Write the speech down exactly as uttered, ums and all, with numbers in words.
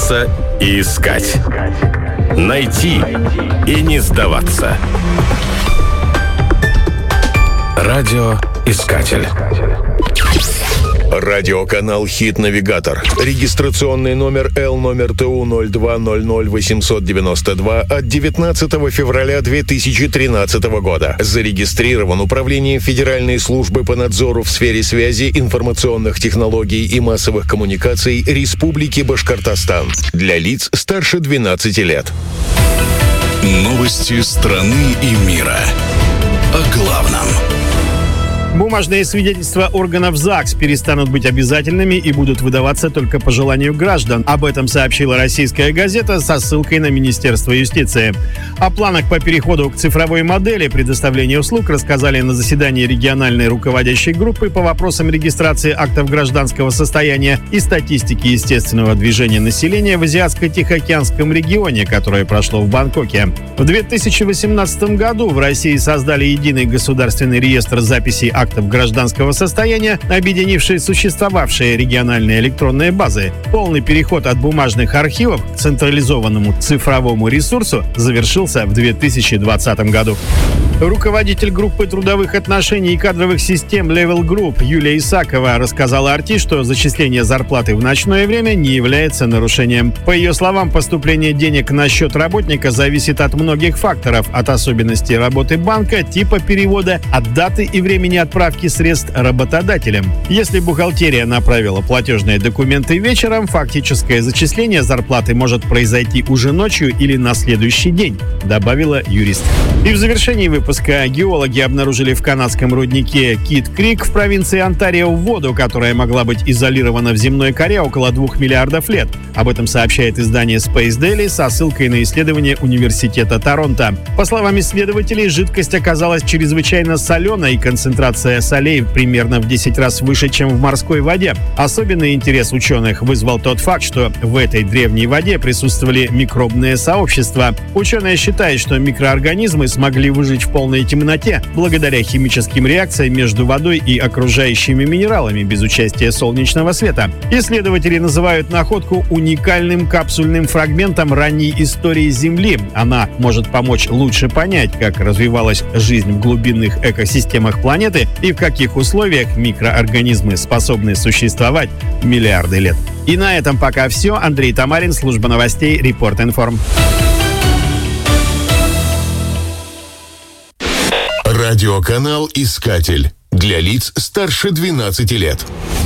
бояться и искать. Найти и не сдаваться. Радиоискатель. Радиоканал «Хит-навигатор». Регистрационный номер Л номер Т У ноль два ноль ноль восемьсот девяносто два от девятнадцатого февраля две тысячи тринадцатого года. Зарегистрирован Управлением Федеральной службы по надзору в сфере связи, информационных технологий и массовых коммуникаций Республики Башкортостан. Для лиц старше двенадцати лет. Новости страны и мира. О главном. Бумажные свидетельства органов ЗАГС перестанут быть обязательными и будут выдаваться только по желанию граждан. Об этом сообщила «Российская газета» со ссылкой на Министерство юстиции. О планах по переходу к цифровой модели предоставления услуг рассказали на заседании региональной руководящей группы по вопросам регистрации актов гражданского состояния и статистики естественного движения населения в Азиатско-Тихоокеанском регионе, которое прошло в Бангкоке. В две тысячи восемнадцатом году в России создали единый государственный реестр записей актов гражданского состояния, объединивший существовавшие региональные электронные базы. Полный переход от бумажных архивов к централизованному цифровому ресурсу завершился в две тысячи двадцатом году. Руководитель группы трудовых отношений и кадровых систем Level Group Юлия Исакова рассказала РТ, что зачисление зарплаты в ночное время не является нарушением. По ее словам, поступление денег на счет работника зависит от многих факторов, от особенностей работы банка, типа перевода, от даты и времени отправки средств работодателям. Если бухгалтерия направила платежные документы вечером, фактическое зачисление зарплаты может произойти уже ночью или на следующий день, добавила юрист. И в завершении выпуска геологи обнаружили в канадском руднике Кит-Крик в провинции Онтарио воду, которая могла быть изолирована в земной коре около двух миллиардов лет. Об этом сообщает издание Space Daily со ссылкой на исследование Университета Торонто. По словам исследователей, жидкость оказалась чрезвычайно соленой, и концентрация солей примерно в десять раз выше, чем в морской воде. Особенный интерес ученых вызвал тот факт, что в этой древней воде присутствовали микробные сообщества. Ученые считают, что микроорганизмы смогли выжить в полной темноте благодаря химическим реакциям между водой и окружающими минералами без участия солнечного света. Исследователи называют находку уникальным капсульным фрагментом ранней истории Земли. Она может помочь лучше понять, как развивалась жизнь в глубинных экосистемах планеты и в каких условиях микроорганизмы способны существовать миллиарды лет. И на этом пока все. Андрей Тамарин, служба новостей Репорт-Информ. Радиоканал «Искатель» для лиц старше двенадцати лет.